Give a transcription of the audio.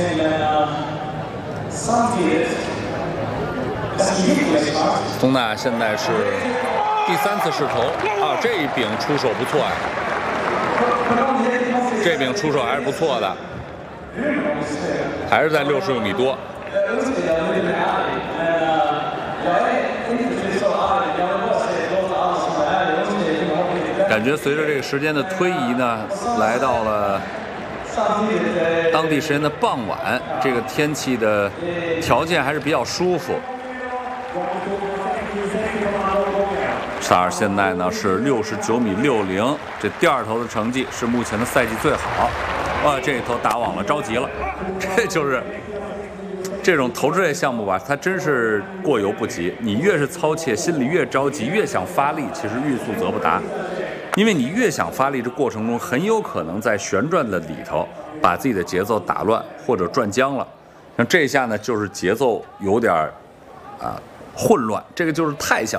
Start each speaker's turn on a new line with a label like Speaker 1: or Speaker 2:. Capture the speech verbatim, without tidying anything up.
Speaker 1: 宗纳现在是第三次试投啊，这一柄出手不错呀、啊，这柄出手还是不错的，还是在六十六米多。感觉随着这个时间的推移呢，来到了当地时间的傍晚，这个天气的条件还是比较舒服。沙尔现在呢是六十九米六零，这第二投的成绩是目前的赛季最好。哇，这一投打网了，着急了。这就是这种投掷类项目吧，它真是过犹不及。你越是操切，心里越着急，越想发力，其实欲速则不达。因为你越想发力，这过程中很有可能在旋转的里头把自己的节奏打乱或者转僵了。像这一下呢，就是节奏有点啊混乱，这个就是太想